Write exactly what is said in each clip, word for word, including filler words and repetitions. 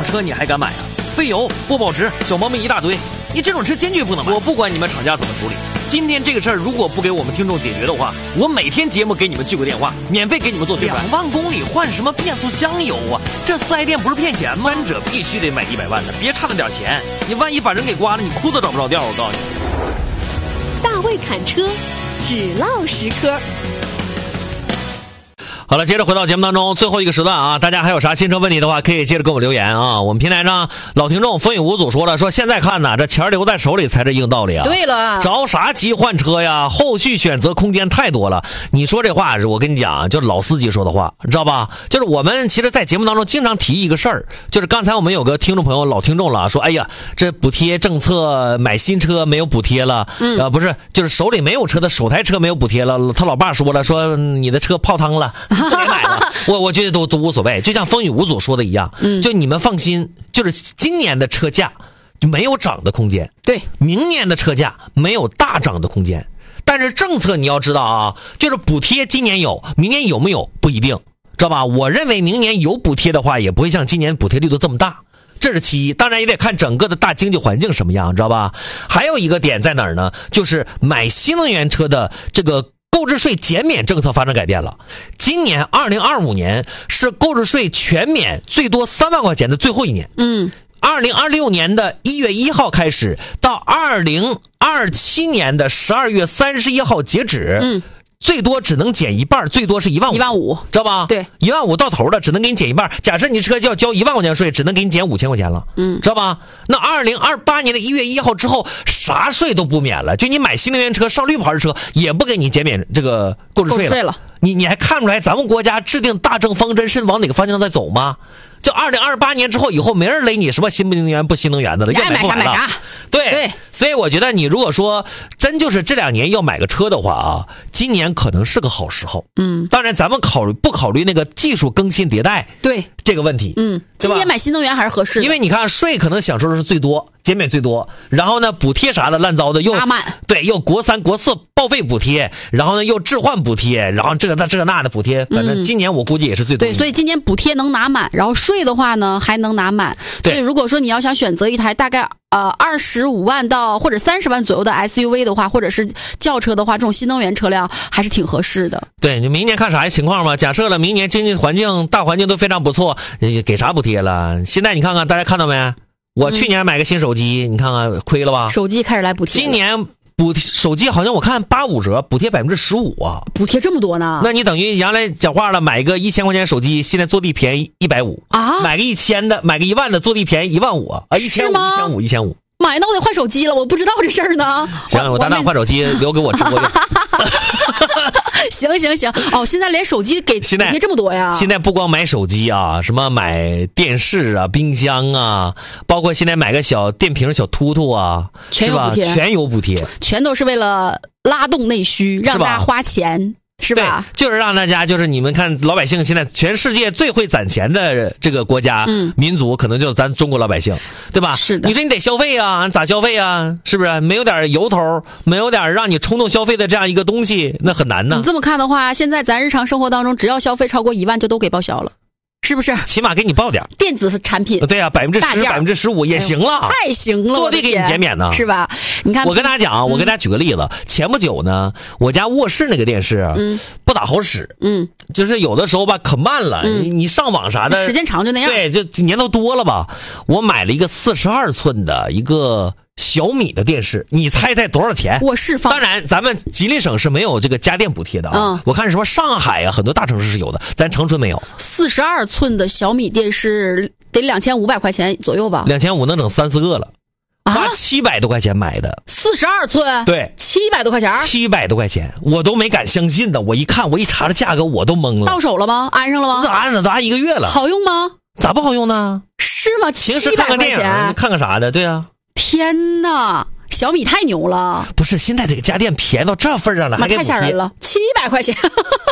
车你还敢买啊？费油不保值，小毛病一大堆，你这种车坚决不能买。我不管你们厂家怎么处理，今天这个事儿如果不给我们听众解决的话，我每天节目给你们去个电话，免费给你们做宣传。两万公里换什么变速箱油啊？这四 S 店不是骗钱吗？三者必须得买一百万的，别差那点钱，你万一把人给刮了，你裤子找不着调。我告诉你， 大卫侃车，只唠实科。 好了，接着回到节目当中，最后一个时段啊，大家还有啥新车问题的话，可以接着跟我留言啊。我们平台上老听众风雨无阻说了，说现在看呢，这钱留在手里才是硬道理啊。 对了， 着啥急换车呀？后续选择空间太多了。你说这话是我跟你讲，就是老司机说的话，知道吧？就是我们其实，在节目当中经常提一个事儿，就是刚才我们有个听众朋友老听众了，说哎呀，这补贴政策买新车没有补贴了，嗯，呃，不是，就是手里没有车的首台车没有补贴了。他老爸说了，说你的车泡汤了。不给买了，我我觉得都都无所谓，就像风雨无阻说的一样，嗯，就你们放心，就是今年的车价就没有涨的空间， 对， 明年的车价没有大涨的空间，但是政策你要知道啊，就是补贴今年有，明年有没有不一定，知道吧？我认为明年有补贴的话，也不会像今年补贴力度这么大。这是其一，当然也得看整个的大经济环境什么样，知道吧？还有一个点在哪儿呢？就是买新能源车的这个购置税减免政策发生改变了。今年二零二五年是购置税全免最多三万块钱的最后一年。 嗯， 二零二六年的一月一号开始到二零二七年的十二月三十一号截止。 嗯。 最多只能减一半，最多是一万五， 一万五， 知道吧？ 对， 一万五到头了，只能给你减一半。假设你车就要交一万块钱税，只能给你减五千块钱了，嗯，知道吧？那二零二八年的一月一号之后，啥税都不免了，就你买新能源车上绿牌车也不给你减免这个购置税了。 税了， 你你还看不出来咱们国家制定大政方针是往哪个方向在走吗？就二零二八年之后，以后没人勒你什么新能源不新能源的了， 愿买啥买啥。 对对， 所以我觉得你如果说真就是这两年要买个车的话啊，今年可能是个好时候。嗯，当然咱们考虑不考虑那个技术更新迭代对这个问题。 嗯，今年买新能源还是合适的， 因为你看税可能享受的是最多，减免最多，然后呢补贴啥的烂糟的又拿满， 对，又国三国四报废补贴，然后呢又置换补贴，然后这个那这个那的补贴，反正今年我估计也是最多、 嗯。对，所以今年补贴能拿满，然后税的话呢还能拿满。 对， 所以如果说你要想选择一台大概呃二十五万到或者三十万左右的 S U V 的话，或者是轿车的话，这种新能源车辆还是挺合适的。 对，你明年看啥情况吧。假设了明年经济环境大环境都非常不错，给啥补贴了？现在你看看大家看到没？我去年买个新手机，嗯、你看看亏了吧？ 手机开始来补贴。 今年补手机好像我看八五折，补贴百分之十五啊！ 补贴这么多呢？ 那你等于原来讲话了，买个一千块钱手机，现在坐地便宜一百五啊！ 买个一千的，买个一万的，坐地便宜一万五啊！一千五，一千五，一千五。 妈呀，那我得换手机了，我不知道这事儿呢。 行，我大大换手机留给我直播用。 行行行，哦，现在连手机给补贴这么多呀？ 现在不光买手机啊，什么买电视啊、冰箱啊，包括现在买个小电瓶、小突突啊， 全有补贴， 全有补贴， 全都是为了拉动内需，让大家花钱。是吧？ 就是让大家，就是你们看，老百姓现在全世界最会攒钱的这个国家、嗯、民族，可能就是咱中国老百姓，对吧？ 是的。 你说你得消费啊，咋消费啊？是不是？没有点由头，没有点让你冲动消费的这样一个东西，那很难呢。 你这么看的话，现在咱日常生活当中，只要消费超过一万，就都给报销了。是不是？ 起码给你报点电子产品。 对呀、啊，百分之十、百分之十五也行了、 哎，太行了， 坐地给你减免呢， 是吧？你看， 我跟大家讲啊，嗯、我跟大家举个例子，前不久呢，我家卧室那个电视，嗯，不大好使，嗯，就是有的时候吧，可慢了，嗯、你你上网啥的， 时间长就那样， 对，就年头多了吧。我买了一个四十二寸的一个小米的电视，你猜猜多少钱？ 卧室放。 当然，咱们吉林省是没有这个家电补贴的啊。嗯、我看什么上海啊，很多大城市是有的，咱长春没有。 四十二寸的小米电视得两千五百块钱左右吧？ 两千五能整三四个了，花七百多块钱买的。 四十二寸， 对， 七百多块钱， 七百多块钱，我都没敢相信的。我一看，我一查这价格，我都懵了。 到手了吗？安上了吗？ 这安了，都安一个月了。 好用吗？ 咋不好用呢？ 是吗？ 平时看看电影，看看啥的，对啊。 天哪！小米太牛了！ 不是，现在这个家电便宜到这份上了，还给太吓人了，七百块钱。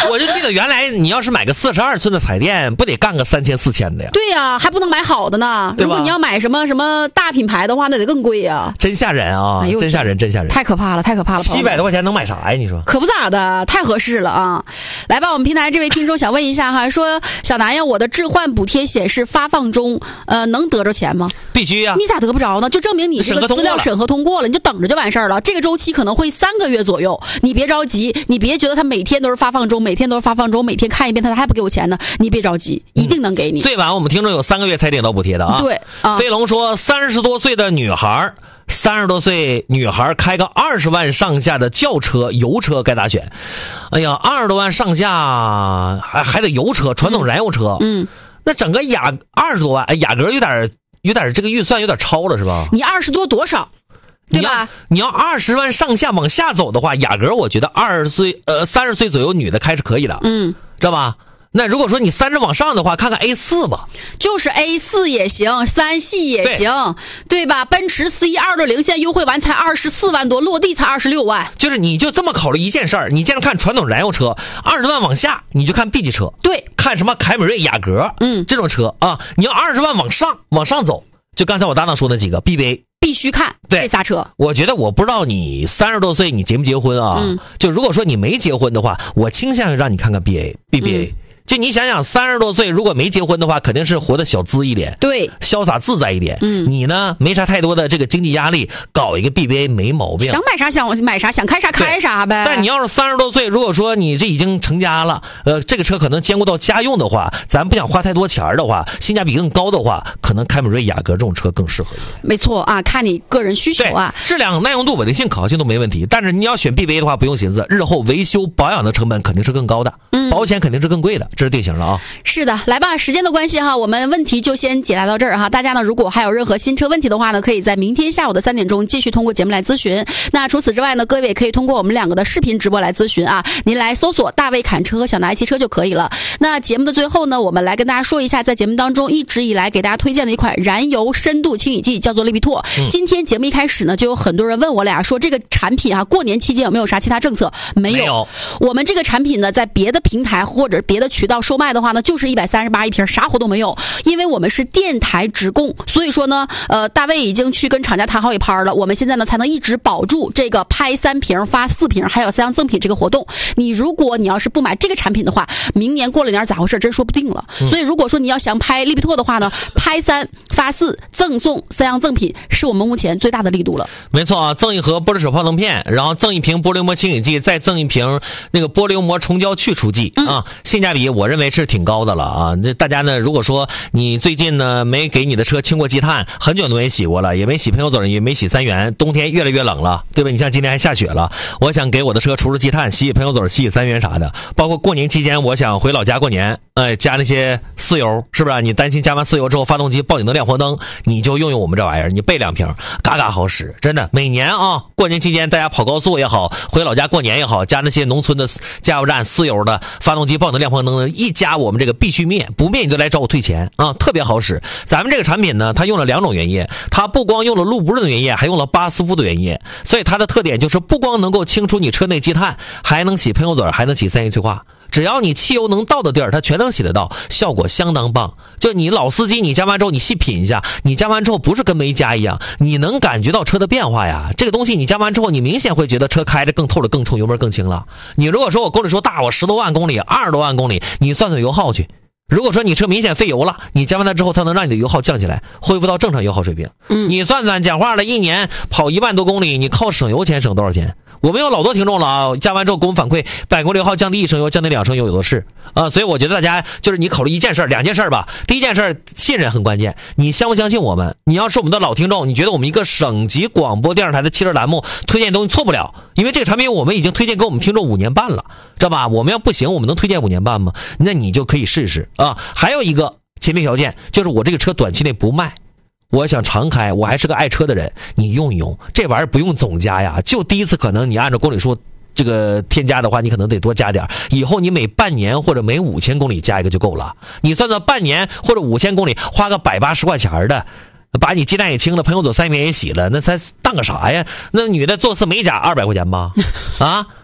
我就记得原来你要是买个四十二寸的彩电，不得干个三千四千的呀？ 对呀、啊，还不能买好的呢。如果你要买什么什么大品牌的话，那得更贵呀。 真吓人啊！哎、真吓人，真吓人， 太可怕了，太可怕了！ 七百多块钱能买啥呀？你说可不咋的，太合适了啊！来吧，我们平台这位听众想问一下哈，说小南呀，我的置换补贴显示发放中，呃，能得着钱吗？ 必须呀、啊！ 你咋得不着呢？就证明你这个资料审核通过了，你就等着就完事儿了。这个周期可能会三个月左右，你别着急，你别觉得他每天都是发放中，每天都是发放中，每天看一遍他还不给我钱呢，你别着急，一定能给你。 嗯、最晚我们听众有三个月才领到补贴的啊！ 对啊， 飞龙说三十多岁的女孩。三十多岁女孩开个二十万上下的轿车、油车该咋选？哎呀，二十多万上下还还得油车，传统燃油车。 嗯， 那整个雅二十多万，哎，雅阁有点有点这个预算有点超了，是吧？ 你二十多多少？对吧？ 你要二十万上下往下走的话，雅阁我觉得二十岁呃三十岁左右女的开是可以的， 嗯， 知道吧？那如果说你三十往上的话，看看 A 四 吧， 就是 A 四 也行，三系也行， 对, 对吧？奔驰 C 二六零现在优惠完才二十四万多，落地才二十六万。 就是你就这么考虑一件事儿，你接着看传统燃油车，二十万往下你就看 B 级车， 对， 看什么凯美瑞、雅阁， 嗯， 这种车啊，你要二十万往上往上走，就刚才我搭档说那几个 B B A。 必须看这仨车。 我觉得我不知道你三十多岁你结不结婚啊？ 嗯， 就如果说你没结婚的话，我倾向于让你看看 B A B B A。嗯，就你想想，三十多岁如果没结婚的话，肯定是活得小资一点， 对， 潇洒自在一点。 嗯， 你呢没啥太多的这个经济压力，搞一个 B B A 没毛病。 想买啥想买啥，想开啥开啥呗。 但你要是三十多岁，如果说你这已经成家了，呃，这个车可能兼顾到家用的话，咱不想花太多钱的话，性价比更高的话，可能凯美瑞、雅阁这种车更适合你。 没错啊，看你个人需求啊， 质量、耐用度、稳定性、可靠性都没问题。但是你要选 B B A 的话，不用寻思，日后维修保养的成本肯定是更高的， 嗯， 保险肯定是更贵的，这是定型了啊。 是的，来吧，时间的关系哈，我们问题就先解答到这儿哈。大家呢，如果还有任何新车问题的话呢，可以在明天下午的三点钟继续通过节目来咨询。那除此之外呢，各位也可以通过我们两个的视频直播来咨询啊。您来搜索大卫侃车和小南汽车就可以了。那节目的最后呢，我们来跟大家说一下，在节目当中一直以来给大家推荐的一款燃油深度清洗剂，叫做利比拓。嗯、今天节目一开始呢，就有很多人问我俩说，这个产品啊，过年期间有没有啥其他政策？没有。 没有。 我们这个产品呢，在别的平台或者别的渠道售卖的话呢，就是一百三十八一瓶，啥活动没有。因为我们是电台直供，所以说呢，呃，大卫已经去跟厂家谈好一拍了，我们现在呢才能一直保住这个拍三瓶发四瓶，还有三样赠品这个活动。你如果你要是不买这个产品的话，明年过了年咋回事真说不定了。嗯、所以如果说你要想拍利比拓的话呢，拍三发四赠送三样赠品，是我们目前最大的力度了。 没错啊，赠一盒玻璃手泡腾片，然后赠一瓶玻璃膜清洗剂，再赠一瓶那个玻璃膜虫胶去除剂、嗯、啊，性价比我认为是挺高的了啊。这大家呢，如果说你最近呢没给你的车清过积碳，很久都没洗过了，也没洗喷油嘴，也没洗三元，冬天越来越冷了，对吧？你像今天还下雪了，我想给我的车除除积碳，洗洗喷油嘴，洗洗三元啥的。包括过年期间，我想回老家过年，哎，加那些四油，是不是？你担心加完四油之后发动机报警灯亮黄灯，你就用用我们这玩意儿，你备两瓶，嘎嘎好使，真的。每年啊，过年期间大家跑高速也好，回老家过年也好，加那些农村的加油站四油的发动机报警灯亮黄灯，一加我们这个必须灭，不灭你就来找我退钱啊，特别好使。咱们这个产品呢，它用了两种原液，它不光用了路不润的原液，还用了巴斯夫的原液，所以它的特点就是不光能够清除你车内积碳，还能洗喷油嘴，还能洗三元催化。只要你汽油能到的地儿，它全能洗得到，效果相当棒。就你老司机，你加完之后你细品一下，你加完之后不是跟没加一样，你能感觉到车的变化呀。这个东西你加完之后，你明显会觉得车开着更透了、更冲，油门更轻了。你如果说我公里数大，我十多万公里、二十多万公里，你算算油耗去。如果说你车明显费油了，你加完它之后，它能让你的油耗降下来，恢复到正常油耗水平。 嗯， 你算算，讲话了，一年跑一万多公里，你靠省油钱省多少钱？我们有老多听众了啊，加完之后给我们反馈，百公里油耗降低一升油，降低两升油，有的是啊。所以我觉得大家就是你考虑一件事两件事吧。第一件事，信任很关键，你相不相信我们？你要是我们的老听众，你觉得我们一个省级广播电视台的汽车栏目推荐东西错不了，因为这个产品我们已经推荐给我们听众五年半了，知道吧？我们要不行，我们能推荐五年半吗？那你就可以试试啊。还有一个前提条件就是我这个车短期内不卖。我想常开，我还是个爱车的人，你用一用这玩意儿不用总加呀，就第一次可能你按照公里数这个添加的话，你可能得多加点，以后你每半年或者每五千公里加一个就够了。你算算半年或者五千公里花个百八十块钱的，把你鸡蛋也清了，喷油嘴三元也洗了，那才当个啥呀？那女的做次美甲二百块钱吧，啊，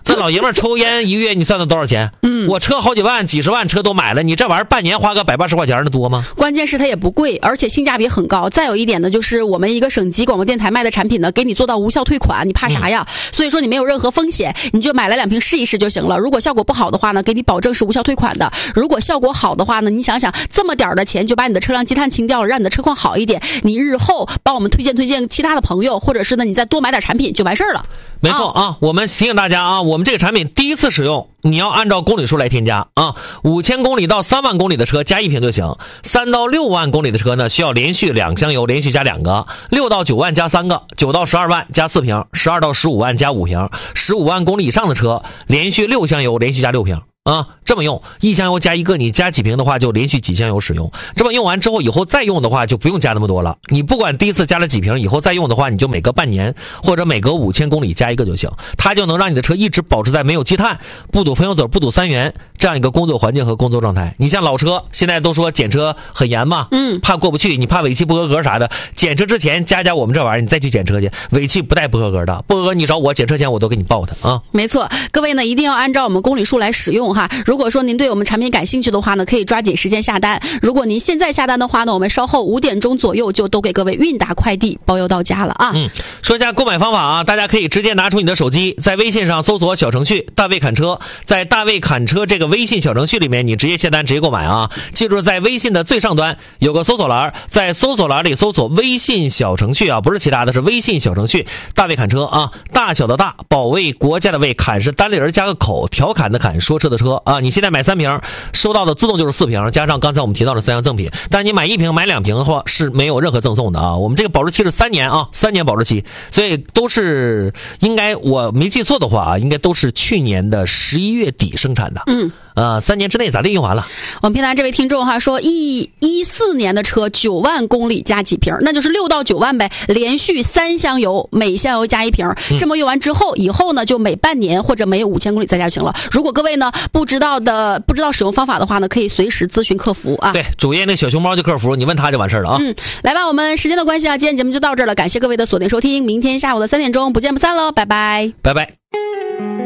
那老爷们儿抽烟一个月你算算多少钱？嗯，我车好几万几十万车都买了，你这玩意儿半年花个百八十块钱的多吗？ 关键是它也不贵，而且性价比很高。再有一点呢，就是我们一个省级广播电台卖的产品呢，给你做到无效退款，你怕啥呀？嗯、所以说你没有任何风险，你就买了两瓶试一试就行了。如果效果不好的话呢，给你保证是无效退款的。如果效果好的话呢，你想想这么点的钱就把你的车辆积碳清掉了，让你的车况好一点，你日后帮我们推荐推荐其他的朋友，或者是呢你再多买点产品就完事儿了。 没错啊，我们提醒大家啊，我们这个产品第一次使用，你要按照公里数来添加啊。五千公里到三万公里的车加一瓶就行，三到六万公里的车呢需要连续两箱油，连续加两个，六到九万加三个，九到十二万加四瓶，十二到十五万加五瓶，十五万公里以上的车连续六箱油，连续加六瓶。啊，这么用一箱油加一个，你加几瓶的话就连续几箱油使用。这么用完之后，以后再用的话就不用加那么多了。你不管第一次加了几瓶，以后再用的话，你就每隔半年或者每隔五千公里加一个就行，它就能让你的车一直保持在没有积碳、不堵喷油嘴、不堵三元这样一个工作环境和工作状态。你像老车现在都说检车很严嘛，嗯，怕过不去，你怕尾气不合格啥的，检车之前加加我们这玩意儿，你再去检车去，尾气不带不合格的，不合格你找我检车前我都给你报它啊。 没错，各位呢一定要按照我们公里数来使用。如果说您对我们产品感兴趣的话呢，可以抓紧时间下单。如果您现在下单的话呢，我们稍后五点钟左右就都给各位韵达快递包邮到家了啊。 嗯，说一下购买方法啊，大家可以直接拿出你的手机，在微信上搜索小程序大卫侃车，在大卫侃车这个微信小程序里面，你直接下单直接购买啊。记住，在微信的最上端有个搜索栏，在搜索栏里搜索微信小程序啊，不是其他的，是微信小程序大卫侃车啊，大小的大，保卫国家的卫，侃是单立人加个口，调侃的侃，说车的车啊。你现在买三瓶，收到的自动就是四瓶，加上刚才我们提到的三项赠品。但是你买一瓶买两瓶的话是没有任何赠送的啊。我们这个保质期是三年啊，三年保质期，所以都是应该我没记错的话啊，应该都是去年的十一月底生产的。嗯。呃，三年之内咋地用完了？ 我们平台这位听众哈说，一一四年的车九万公里加几瓶，那就是六到九万呗，连续三箱油，每箱油加一瓶。这么用完之后，以后呢就每半年或者每五千公里再加就行了。如果各位呢不知道的不知道使用方法的话呢，可以随时咨询客服啊。 对，主页那小熊猫就客服，你问他就完事了啊。 嗯，来吧，我们时间的关系啊，今天节目就到这儿了，感谢各位的锁定收听，明天下午的三点钟不见不散喽，拜拜， 拜拜。